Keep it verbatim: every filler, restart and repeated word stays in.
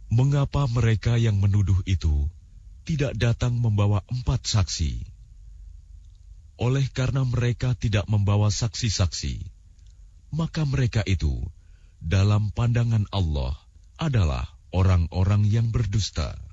Mengapa mereka yang menuduh itu tidak datang membawa empat saksi? Oleh karena mereka tidak membawa saksi-saksi, maka mereka itu dalam pandangan Allah adalah orang-orang yang berdusta.